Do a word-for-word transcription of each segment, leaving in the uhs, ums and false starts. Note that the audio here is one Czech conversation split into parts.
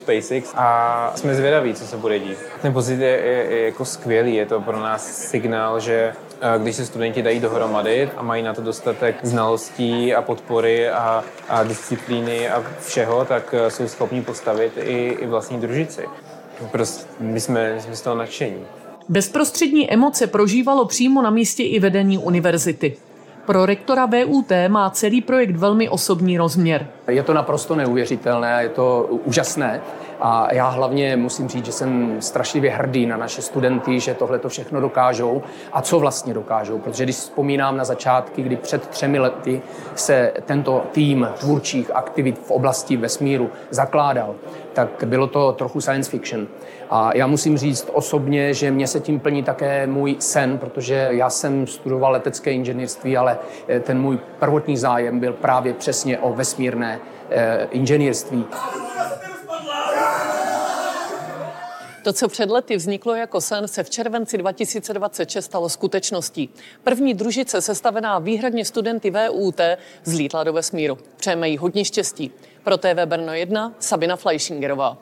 SpaceX a jsme zvědaví, co se bude dít. Ten pocit je, je, je jako skvělý, je to pro nás signál, že když se studenti dají dohromady a mají na to dostatek znalostí a podpory a, a disciplíny a všeho, tak jsou schopni postavit i, i vlastní družici. Prostě my jsme, my jsme z toho nadšení. Bezprostřední emoce prožívalo přímo na místě i vedení univerzity. Pro rektora V U T má celý projekt velmi osobní rozměr. Je to naprosto neuvěřitelné, je to úžasné a já hlavně musím říct, že jsem strašlivě hrdý na naše studenty, že tohle to všechno dokážou a co vlastně dokážou, protože když vzpomínám na začátky, kdy před třemi lety se tento tým tvůrčích aktivit v oblasti vesmíru zakládal, tak bylo to trochu science fiction. A já musím říct osobně, že mě se tím plní také můj sen, protože já jsem studoval letecké inženýrství, ale ten můj prvotní zájem byl právě přesně o vesmírné eh, inženýrství. To, co před lety vzniklo jako sen, se v červenci dva tisíce dvacet šest stalo skutečností. První družice, sestavená výhradně studenty V U T, zlítla do vesmíru. Přejeme jí hodně štěstí. Pro T V Brno jedna Sabina Fleischingerová.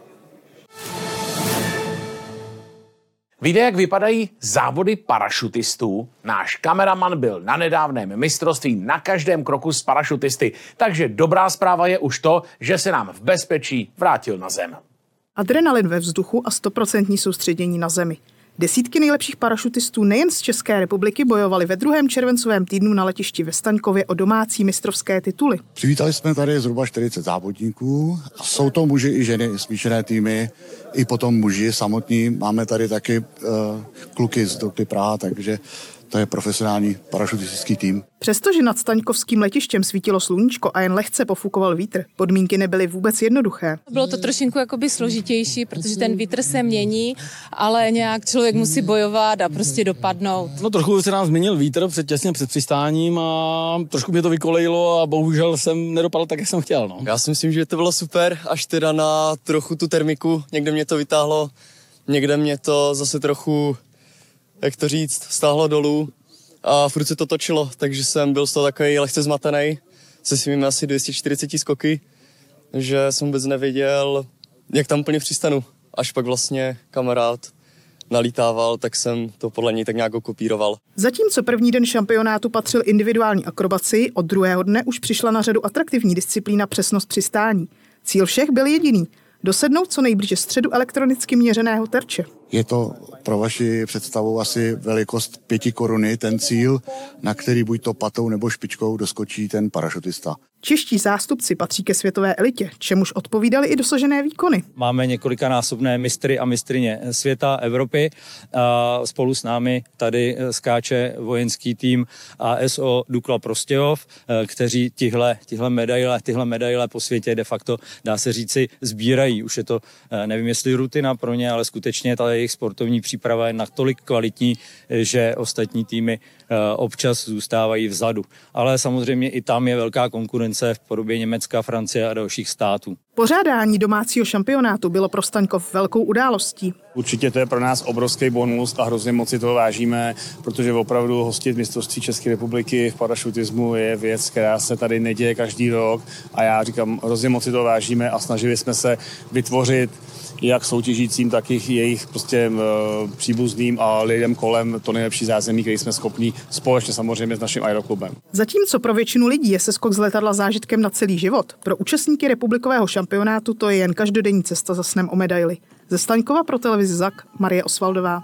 Víte, jak vypadají závody parašutistů? Náš kameraman byl na nedávném mistrovství na každém kroku s parašutisty, takže dobrá zpráva je už to, že se nám v bezpečí vrátil na zem. Adrenalin ve vzduchu a stoprocentní soustředění na zemi. Desítky nejlepších parašutistů nejen z České republiky bojovali ve druhém červencovém týdnu na letišti ve Staňkově o domácí mistrovské tituly. Přivítali jsme tady zhruba čtyřicet závodníků. Jsou to muži i ženy, smíšené týmy, i potom muži samotní. Máme tady taky uh, kluky z Dokty Praha, takže to je profesionální parašutistický tým. Přestože nad staňkovským letištěm svítilo sluníčko a jen lehce pofukoval vítr, podmínky nebyly vůbec jednoduché. Bylo to trošinku jakoby složitější, protože ten vítr se mění, ale nějak člověk musí bojovat a prostě dopadnout. No trochu se nám změnil vítr před, těsně před přistáním a trošku mě to vykolejilo a bohužel jsem nedopadl tak, jak jsem chtěl. No. Já si myslím, že to bylo super, až teda na trochu tu termiku. Někde mě to vytáhlo, někde mě to zase trochu, jak to říct, stáhlo dolů a furt se to točilo, takže jsem byl z toho takový lehce zmatený se svými asi dvě stě čtyřicet skoky, že jsem vůbec nevěděl, jak tam úplně přistanu. Až pak vlastně kamarád nalítával, tak jsem to podle něj tak nějak kopíroval. Zatímco první den šampionátu patřil individuální akrobaci, od druhého dne už přišla na řadu atraktivní disciplína přesnost přistání. Cíl všech byl jediný – dosednout co nejblíže středu elektronicky měřeného terče. Je to pro vaši představu asi velikost pěti koruny, ten cíl, na který buď to patou nebo špičkou doskočí ten parašutista. Čeští zástupci patří ke světové elitě, čemuž odpovídaly i dosažené výkony. Máme několikanásobné mistry a mistryně světa, Evropy. A spolu s námi tady skáče vojenský tým A S O Dukla Prostějov, kteří tihle, tihle medaile, tyhle medaile po světě de facto, dá se říci, sbírají. Už je to, nevím jestli rutina pro ně, ale skutečně ta jejich sportovní příprava je natolik kvalitní, že ostatní týmy občas zůstávají vzadu. Ale samozřejmě i tam je velká konkurence v podobě Německa, Francie a dalších států. Pořádání domácího šampionátu bylo pro Staňkov velkou událostí. Určitě to je pro nás obrovský bonus a hrozně moc si toho vážíme, protože opravdu hostit mistrovství České republiky v parašutismu je věc, která se tady neděje každý rok a já říkám, hrozně moc si toho vážíme a snažili jsme se vytvořit jak soutěžícím, tak i jejich prostě uh, příbuzným a lidem kolem to nejlepší zázemí, který jsme schopni společně samozřejmě s naším aeroklubem. Zatímco pro většinu lidí je seskok z letadla zážitkem na celý život, pro účastníky republikového šampionátu to je jen každodenní cesta za snem o medaili. Ze Staňkova pro televizi Zak, Marie Osvaldová.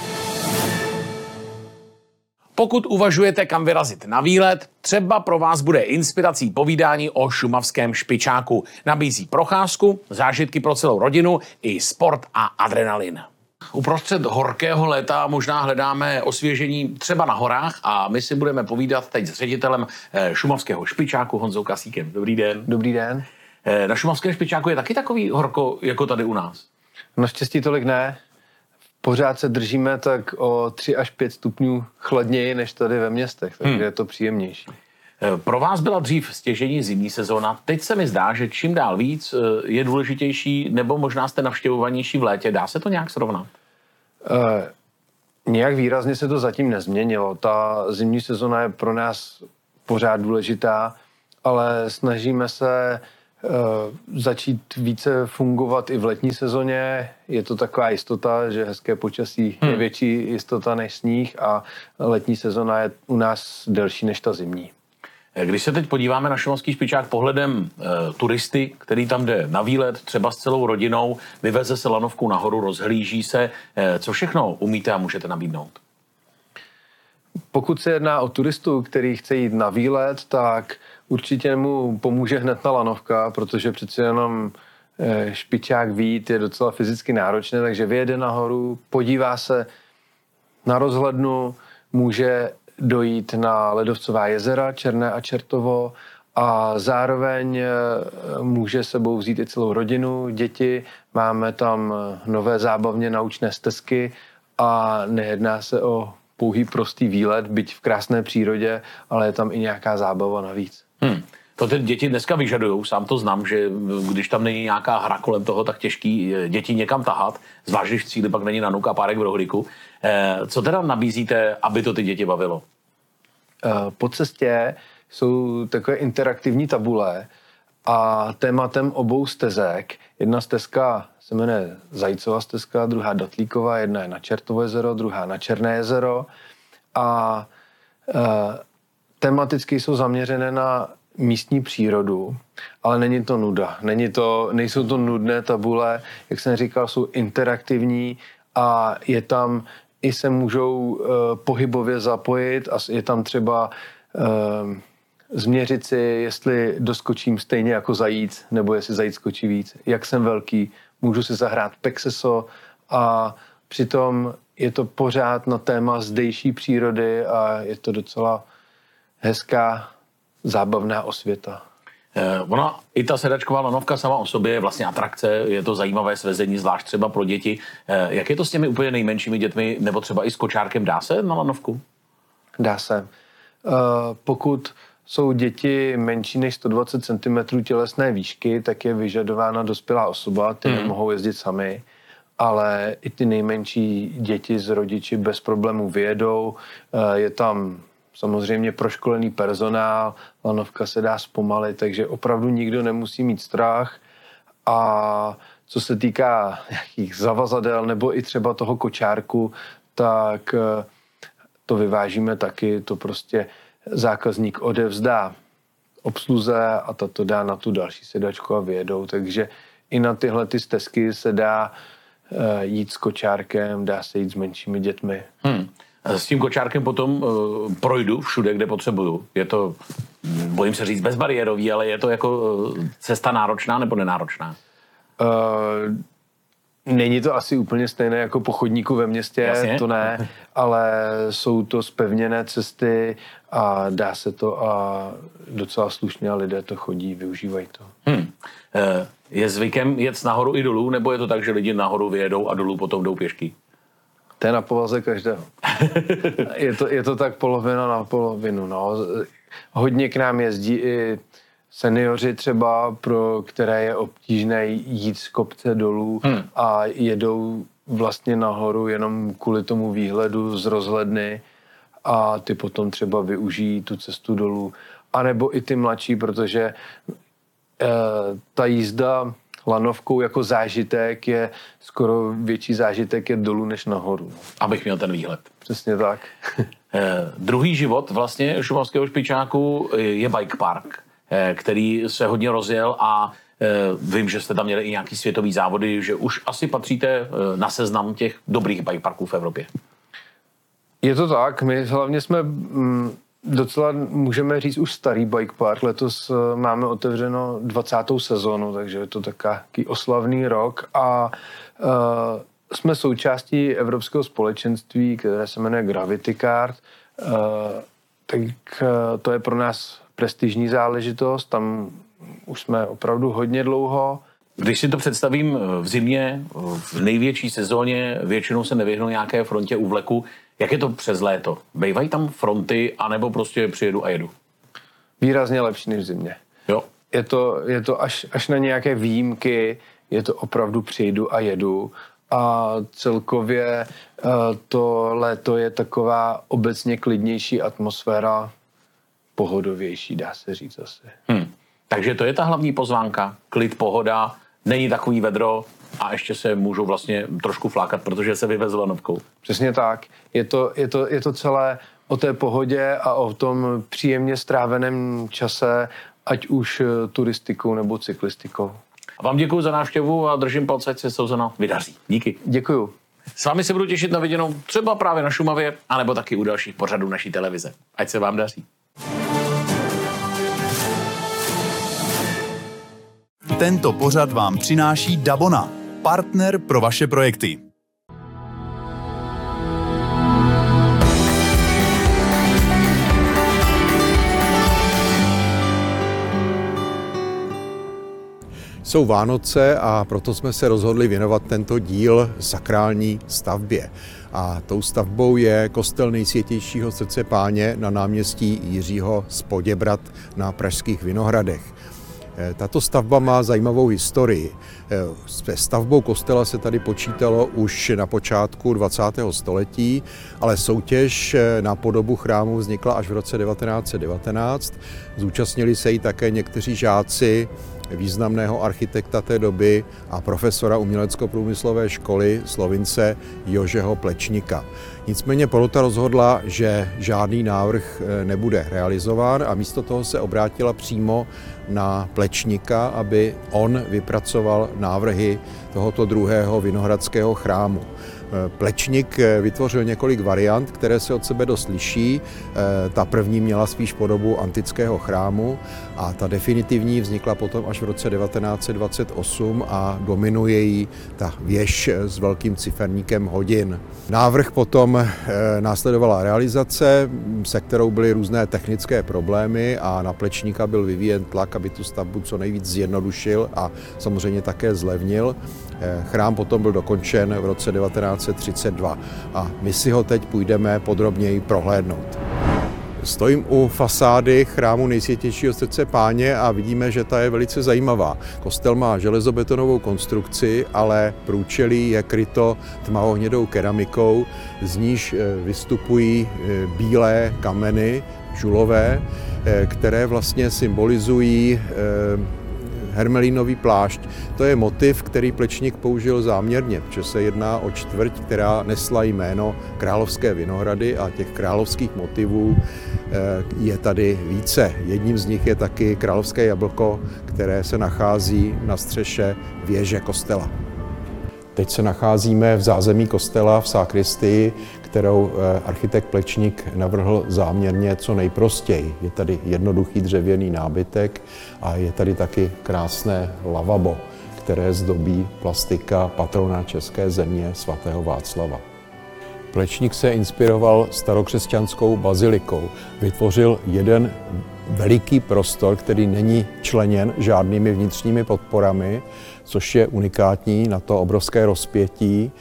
Pokud uvažujete, kam vyrazit na výlet, třeba pro vás bude inspirací povídání o šumavském špičáku. Nabízí procházku, zážitky pro celou rodinu i sport a adrenalin. Uprostřed horkého léta možná hledáme osvěžení třeba na horách a my si budeme povídat teď s ředitelem šumavského špičáku Honzou Kasíkem. Dobrý den. Dobrý den. Na šumavském špičáku je taky takový horko jako tady u nás? Naštěstí tolik ne. Pořád se držíme tak o tři až pět stupňů chladněji než tady ve městech, takže hmm. je to příjemnější. Pro vás byla dřív stěžejní zimní sezóna. Teď se mi zdá, že čím dál víc je důležitější, nebo možná jste navštěvovanější v létě. Dá se to nějak srovnat? Uh, nějak výrazně se to zatím nezměnilo. Ta zimní sezóna je pro nás pořád důležitá, ale snažíme se začít více fungovat i v letní sezóně. Je to taková jistota, že hezké počasí hmm. je větší jistota než sníh a letní sezona je u nás delší než ta zimní. Když se teď podíváme na šumavský špičák pohledem e, turisty, který tam jde na výlet, třeba s celou rodinou, vyveze se lanovku nahoru, rozhlíží se, e, co všechno umíte a můžete nabídnout? Pokud se jedná o turistu, který chce jít na výlet, tak určitě mu pomůže hned ta lanovka, protože přece jenom e, špičák výjít je docela fyzicky náročné, takže vyjede nahoru, podívá se na rozhlednu, může dojít na ledovcová jezera Černé a Čertovo a zároveň může sebou vzít i celou rodinu, děti. Máme tam nové zábavně naučné stezky a nejedná se o pouhý prostý výlet, byť v krásné přírodě, ale je tam i nějaká zábava navíc. Hmm. To ty děti dneska vyžadujou, sám to znám, že když tam není nějaká hra kolem toho, tak těžký děti někam tahat, zvlášť když v cíli pak není nanuk a párek v rohlíku. Eh, co teda nabízíte, aby to ty děti bavilo? Eh, po cestě jsou takové interaktivní tabule a tématem obou stezek, jedna stezka se jmenuje Zajícova stezka, druhá Datlíková, jedna je na Čertovo jezero, druhá na Černé jezero a eh, tematicky jsou zaměřené na místní přírodu, ale není to nuda. Není to, nejsou to nudné tabule, jak jsem říkal, jsou interaktivní a je tam, i se můžou uh, pohybově zapojit a je tam třeba uh, změřit si, jestli doskočím stejně jako zajíc, nebo jestli zajíc skočí víc. Jak jsem velký, můžu si zahrát pexeso a přitom je to pořád na téma zdejší přírody a je to docela hezká zábavná osvěta. Eh, ona, i ta sedačková lanovka sama o sobě je vlastně atrakce, je to zajímavé svezení, zvlášť třeba pro děti. Eh, jak je to s těmi úplně nejmenšími dětmi, nebo třeba i s kočárkem, dá se na lanovku? Dá se. Eh, pokud jsou děti menší než sto dvacet centimetrů tělesné výšky, tak je vyžadována dospělá osoba, ty hmm. nemohou jezdit sami, ale i ty nejmenší děti z rodiči bez problémů vyjedou. Eh, je tam samozřejmě proškolený personál, lanovka se dá zpomalit, takže opravdu nikdo nemusí mít strach. A co se týká nějakých zavazadel nebo i třeba toho kočárku, tak to vyvážíme taky, to prostě zákazník odevzdá obsluze a ta to dá na tu další sedačku a vyjedou. Takže i na tyhle ty stezky se dá jít s kočárkem, dá se jít s menšími dětmi. Hmm. S tím kočárkem potom uh, projdu všude, kde potřebuju. Je to, bojím se říct, bezbariérový, ale je to jako uh, cesta náročná nebo nenáročná? Uh, není to asi úplně stejné jako po chodníku ve městě, Jasně. to ne, ale jsou to zpevněné cesty a dá se to a docela slušně a lidé to chodí, využívají to. Hmm. Uh, je zvykem jet nahoru i dolů, nebo je to tak, že lidi nahoru vyjedou a dolů potom jdou pěšky? To je na povaze každého. je, to, je to tak polovina na polovinu. No. Hodně k nám jezdí i seniori třeba, pro které je obtížné jít z kopce dolů hmm. a jedou vlastně nahoru jenom kvůli tomu výhledu z rozhledny a ty potom třeba využijí tu cestu dolů. A nebo i ty mladší, protože eh, ta jízda lanovkou jako zážitek je skoro větší zážitek je dolů než nahoru. Abych měl ten výhled. Přesně tak. eh, druhý život vlastně šumavského špičáku je bike park, eh, který se hodně rozjel a eh, vím, že jste tam měli i nějaký světový závody, že už asi patříte eh, na seznam těch dobrých bike parků v Evropě. Je to tak. My hlavně jsme mm, docela, můžeme říct, už starý bike park. Letos máme otevřeno dvacátou sezonu, takže je to takový oslavný rok a uh, jsme součástí Evropského společenství, které se jmenuje Gravity Card. Uh, tak uh, to je pro nás prestižní záležitost, tam už jsme opravdu hodně dlouho. Když si to představím v zimě, v největší sezóně, většinou se nevyhnu nějaké frontě u vleku. Jak je to přes léto? Bejvají tam fronty, anebo prostě přijedu a jedu? Výrazně lepší než v zimě. Jo. Je to, je to až, až na nějaké výjimky, je to opravdu přijedu a jedu. A celkově to léto je taková obecně klidnější atmosféra, pohodovější, dá se říct asi. Hmm. Takže to je ta hlavní pozvánka, klid, pohoda, není takový vedro a ještě se můžu vlastně trošku flákat, protože se vyvezl lanovkou. Přesně tak. Je to, je to, je to celé o té pohodě a o tom příjemně stráveném čase, ať už turistikou nebo cyklistikou. A vám děkuji za návštěvu a držím palce, ať se Souzeno vydaří. Díky. Děkuju. S vámi se budu těšit na viděnou třeba právě na Šumavě, anebo taky u dalších pořadů naší televize. Ať se vám daří. Tento pořad vám přináší Dabona, partner pro vaše projekty. Jsou Vánoce a proto jsme se rozhodli věnovat tento díl sakrální stavbě. A tou stavbou je kostel Nejsvětějšího srdce Páně na náměstí Jiřího z Poděbrad na Pražských Vinohradech. Tato stavba má zajímavou historii. Se stavbou kostela se tady počítalo už na počátku dvacátého století, ale soutěž na podobu chrámu vznikla až v roce devatenáct set devatenáct. Zúčastnili se jí také někteří žáci významného architekta té doby a profesora umělecko-průmyslové školy Slovince Jožeho Plečnika. Nicméně porota rozhodla, že žádný návrh nebude realizován a místo toho se obrátila přímo na Plečnika, aby on vypracoval návrhy tohoto druhého vinohradského chrámu. Plečnik vytvořil několik variant, které se od sebe dost liší. Ta první měla spíš podobu antického chrámu a ta definitivní vznikla potom až v roce devatenáct set dvacet osm a dominuje jí ta věž s velkým ciferníkem hodin. Návrh potom následovala realizace, se kterou byly různé technické problémy a na Plečníka byl vyvíjen tlak, aby tu stavbu co nejvíc zjednodušil a samozřejmě také zlevnil. Chrám potom byl dokončen v roce devatenáct set třicet dva a my si ho teď půjdeme podrobněji prohlédnout. Stojím u fasády chrámu Nejsvětějšího srdce Páně a vidíme, že ta je velice zajímavá. Kostel má železobetonovou konstrukci, ale průčelí je kryto tmavohnědou keramikou, z níž vystupují bílé kameny, žulové, které vlastně symbolizují hermelínový plášť. To je motiv, který Plečník použil záměrně, protože se jedná o čtvrť, která nesla jméno Královské Vinohrady a těch královských motivů je tady více. Jedním z nich je taky královské jablko, které se nachází na střeše věže kostela. Teď se nacházíme v zázemí kostela v sakristii, kterou architekt Plečník navrhl záměrně co nejprostěji. Je tady jednoduchý dřevěný nábytek a je tady taky krásné lavabo, které zdobí plastika patrona české země svatého Václava. Plečník se inspiroval starokřesťanskou bazilikou. Vytvořil jeden veliký prostor, který není členěn žádnými vnitřními podporami, což je unikátní na to obrovské rozpětí.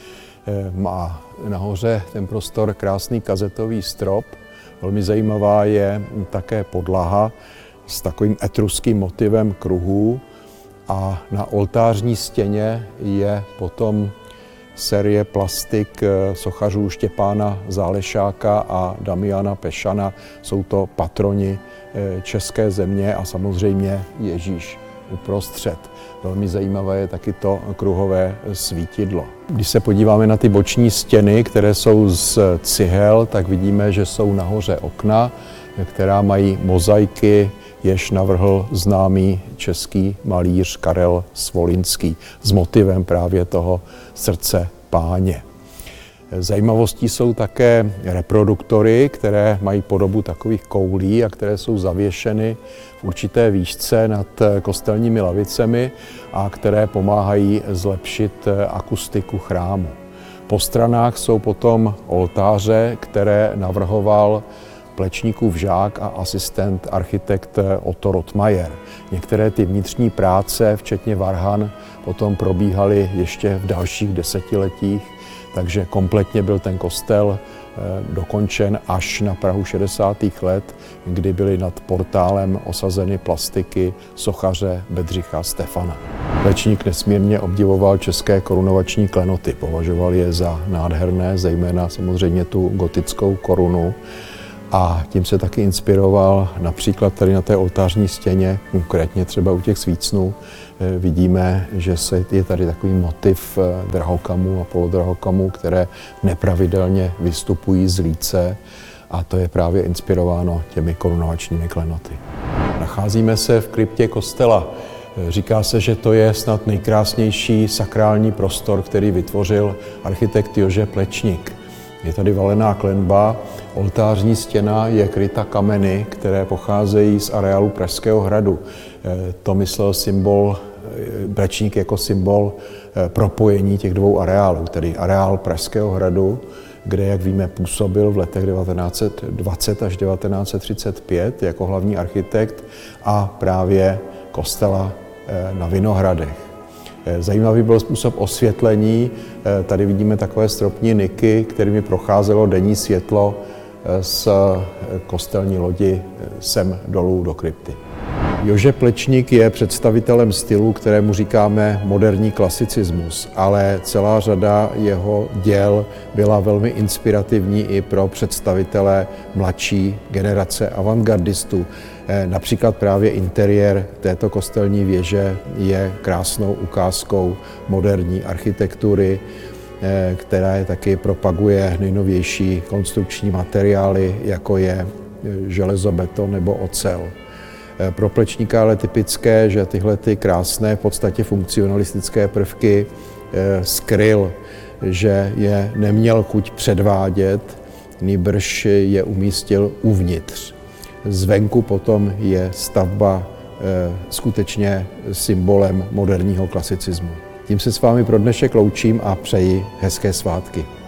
Má nahoře ten prostor krásný kazetový strop. Velmi zajímavá je také podlaha s takovým etruským motivem kruhů a na oltářní stěně je potom série plastik sochařů Štěpána Zálešáka a Damiana Pešana. Jsou to patroni české země a samozřejmě Ježíš uprostřed. Velmi zajímavé je taky to kruhové svítidlo. Když se podíváme na ty boční stěny, které jsou z cihel, tak vidíme, že jsou nahoře okna, která mají mozaiky, jež navrhl známý český malíř Karel Svolinský s motivem právě toho srdce Páně. Zajímavostí jsou také reproduktory, které mají podobu takových koulí a které jsou zavěšeny v určité výšce nad kostelními lavicemi a které pomáhají zlepšit akustiku chrámu. Po stranách jsou potom oltáře, které navrhoval Plečníkův žák a asistent architekt Otto Rottmayer. Některé ty vnitřní práce, včetně varhan, potom probíhaly ještě v dalších desetiletích, takže kompletně byl ten kostel dokončen až na prahu šedesátých let, kdy byly nad portálem osazeny plastiky sochaře Bedřicha Stefana. Plečník nesmírně obdivoval české korunovační klenoty, považoval je za nádherné, zejména samozřejmě tu gotickou korunu. A tím se taky inspiroval například tady na té oltářní stěně, konkrétně třeba u těch svícnů. Vidíme, že je tady takový motiv drahokamů a polodrahokamů, které nepravidelně vystupují z líce, a to je právě inspirováno těmi korunovačními klenoty. Nacházíme se v kryptě kostela. Říká se, že to je snad nejkrásnější sakrální prostor, který vytvořil architekt Jože Plečnik. Je tady valená klenba, oltářní stěna je kryta kameny, které pocházejí z areálu Pražského hradu. To myslel symbol, Plečník jako symbol propojení těch dvou areálů, tedy areál Pražského hradu, kde, jak víme, působil v letech devatenáct set dvacet až devatenáct set třicet pět jako hlavní architekt, a právě kostela na Vinohradech. Zajímavý byl způsob osvětlení. Tady vidíme takové stropní niky, kterými procházelo denní světlo z kostelní lodi sem dolů do krypty. Jože Plečnik je představitelem stylu, kterému říkáme moderní klasicismus, ale celá řada jeho děl byla velmi inspirativní i pro představitele mladší generace avantgardistů. Například právě interiér této kostelní věže je krásnou ukázkou moderní architektury, která je taky propaguje nejnovější konstrukční materiály, jako je železobeton nebo ocel. Pro Plečníka ale typické, že tyhle ty krásné, v podstatě funkcionalistické prvky skryl, že je neměl chuť předvádět, nýbrž je umístil uvnitř. Zvenku potom je stavba skutečně symbolem moderního klasicismu. Tím se s vámi pro dnešek loučím a přeji hezké svátky.